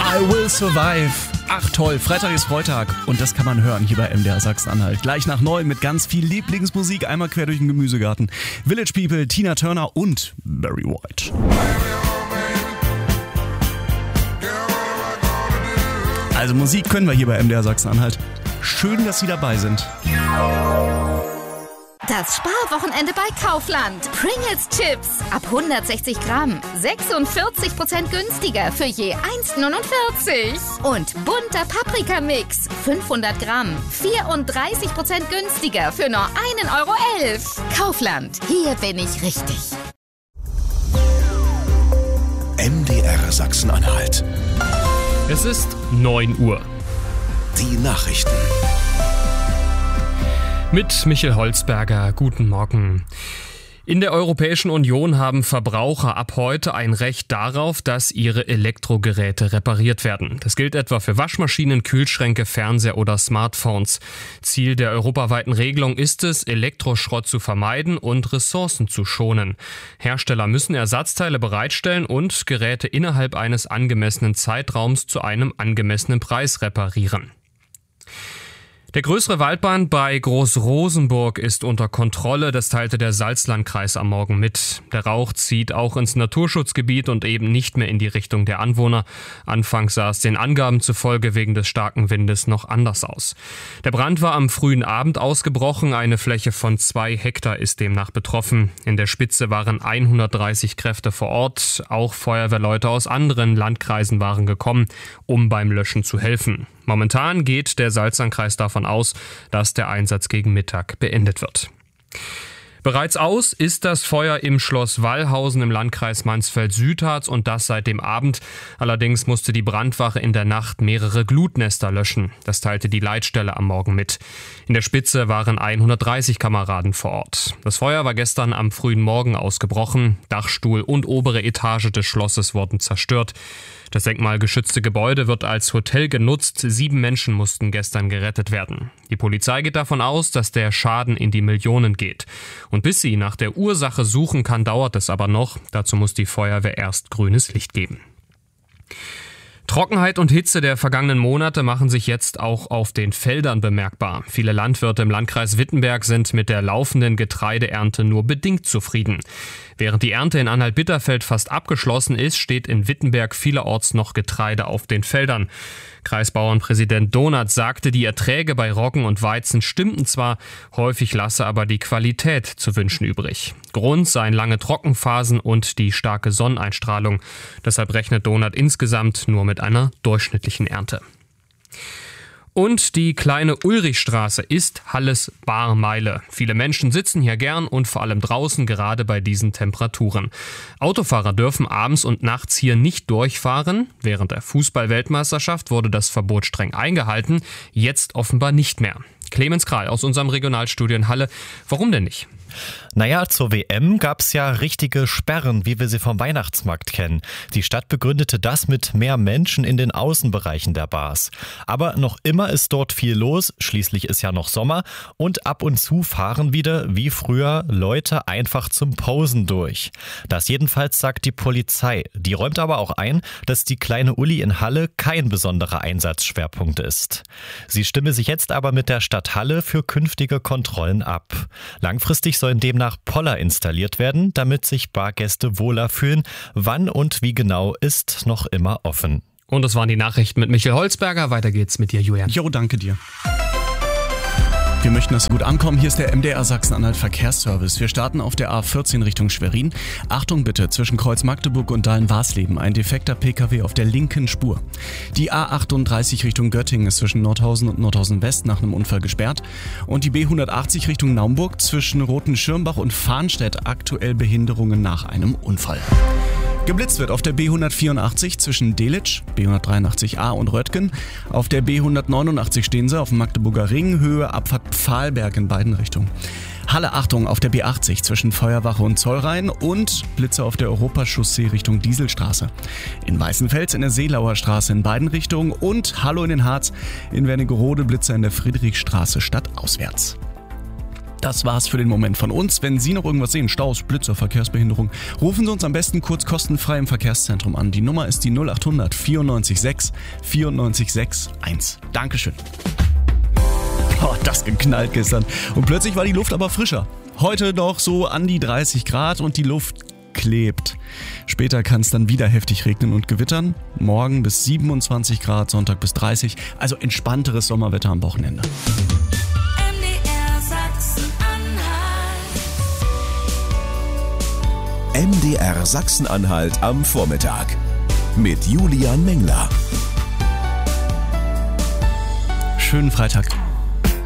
I Will Survive. Ach toll, Freitag ist Freitag und das kann man hören hier bei MDR Sachsen-Anhalt. Gleich nach 9 mit ganz viel Lieblingsmusik, einmal quer durch den Gemüsegarten. Village People, Tina Turner und Barry White. Also Musik können wir hier bei MDR Sachsen-Anhalt. Schön, dass Sie dabei sind. Das Sparwochenende bei Kaufland. Pringles Chips ab 160 Gramm. 46% günstiger für je 1,49. Und bunter Paprikamix. 500 Gramm. 34% günstiger für nur 1,11 €. Kaufland. Hier bin ich richtig. MDR Sachsen-Anhalt. Es ist 9 Uhr. Die Nachrichten. Mit Michael Holzberger, guten Morgen. In der Europäischen Union haben Verbraucher ab heute ein Recht darauf, dass ihre Elektrogeräte repariert werden. Das gilt etwa für Waschmaschinen, Kühlschränke, Fernseher oder Smartphones. Ziel der europaweiten Regelung ist es, Elektroschrott zu vermeiden und Ressourcen zu schonen. Hersteller müssen Ersatzteile bereitstellen und Geräte innerhalb eines angemessenen Zeitraums zu einem angemessenen Preis reparieren. Der größere Waldbrand bei Großrosenburg ist unter Kontrolle, das teilte der Salzlandkreis am Morgen mit. Der Rauch zieht auch ins Naturschutzgebiet und eben nicht mehr in die Richtung der Anwohner. Anfangs sah es den Angaben zufolge wegen des starken Windes noch anders aus. Der Brand war am frühen Abend ausgebrochen, eine Fläche von 2 Hektar ist demnach betroffen. In der Spitze waren 130 Kräfte vor Ort, auch Feuerwehrleute aus anderen Landkreisen waren gekommen, um beim Löschen zu helfen. Momentan geht der Salzlandkreis davon aus, dass der Einsatz gegen Mittag beendet wird. Bereits aus ist das Feuer im Schloss Wallhausen im Landkreis Mansfeld-Südharz und das seit dem Abend. Allerdings musste die Brandwache in der Nacht mehrere Glutnester löschen. Das teilte die Leitstelle am Morgen mit. In der Spitze waren 130 Kameraden vor Ort. Das Feuer war gestern am frühen Morgen ausgebrochen. Dachstuhl und obere Etage des Schlosses wurden zerstört. Das denkmalgeschützte Gebäude wird als Hotel genutzt. 7 Menschen mussten gestern gerettet werden. Die Polizei geht davon aus, dass der Schaden in die Millionen geht. Und bis sie nach der Ursache suchen kann, dauert es aber noch. Dazu muss die Feuerwehr erst grünes Licht geben. Trockenheit und Hitze der vergangenen Monate machen sich jetzt auch auf den Feldern bemerkbar. Viele Landwirte im Landkreis Wittenberg sind mit der laufenden Getreideernte nur bedingt zufrieden. Während die Ernte in Anhalt-Bitterfeld fast abgeschlossen ist, steht in Wittenberg vielerorts noch Getreide auf den Feldern. Kreisbauernpräsident Donath sagte, die Erträge bei Roggen und Weizen stimmten zwar, häufig lasse aber die Qualität zu wünschen übrig. Grund seien lange Trockenphasen und die starke Sonneneinstrahlung. Deshalb rechnet Donath insgesamt nur mit einer durchschnittlichen Ernte. Und die kleine Ulrichstraße ist Halles Barmeile. Viele Menschen sitzen hier gern und vor allem draußen, gerade bei diesen Temperaturen. Autofahrer dürfen abends und nachts hier nicht durchfahren. Während der Fußball-Weltmeisterschaft wurde das Verbot streng eingehalten, jetzt offenbar nicht mehr. Clemens Kral aus unserem Regionalstudio in Halle. Warum denn nicht? Naja, zur WM gab's ja richtige Sperren, wie wir sie vom Weihnachtsmarkt kennen. Die Stadt begründete das mit mehr Menschen in den Außenbereichen der Bars. Aber noch immer ist dort viel los, schließlich ist ja noch Sommer und ab und zu fahren wieder, wie früher, Leute einfach zum Posen durch. Das jedenfalls sagt die Polizei. Die räumt aber auch ein, dass die kleine Uli in Halle kein besonderer Einsatzschwerpunkt ist. Sie stimme sich jetzt aber mit der Stadt Halle für künftige Kontrollen ab. Langfristig sollen demnach Poller installiert werden, damit sich Bargäste wohler fühlen. Wann und wie genau ist noch immer offen. Und das waren die Nachrichten mit Michael Holzberger. Weiter geht's mit dir, Julian. Jo, danke dir. Wir möchten, dass Sie gut ankommen. Hier ist der MDR Sachsen-Anhalt Verkehrsservice. Wir starten auf der A14 Richtung Schwerin. Achtung bitte, zwischen Kreuz Magdeburg und Dahlen-Warsleben ein defekter PKW auf der linken Spur. Die A38 Richtung Göttingen ist zwischen Nordhausen und Nordhausen West nach einem Unfall gesperrt. Und die B180 Richtung Naumburg zwischen Rotenschirmbach und Farnstedt aktuell Behinderungen nach einem Unfall. Geblitzt wird auf der B184 zwischen Delitzsch, B183a und Röttgen. Auf der B189 stehen sie auf dem Magdeburger Ring, Höhe Abfahrt Pfahlberg in beiden Richtungen. Halle, Achtung, auf der B80 zwischen Feuerwache und Zollrhein und Blitze auf der Europachaussee Richtung Dieselstraße. In Weißenfels in der Seelauer Straße in beiden Richtungen und Hallo in den Harz in Wernigerode Blitzer in der Friedrichstraße stadtauswärts. Das war's für den Moment von uns. Wenn Sie noch irgendwas sehen, Staus, Blitzer, Verkehrsbehinderung, rufen Sie uns am besten kurz kostenfrei im Verkehrszentrum an. Die Nummer ist die 0800 94 6 94 61. Dankeschön. Das geknallt gestern. Und plötzlich war die Luft aber frischer. Heute noch so an die 30 Grad und die Luft klebt. Später kann es dann wieder heftig regnen und gewittern. Morgen bis 27 Grad, Sonntag bis 30. Also entspannteres Sommerwetter am Wochenende. MDR Sachsen-Anhalt am Vormittag mit Julian Mengler. Schönen Freitag.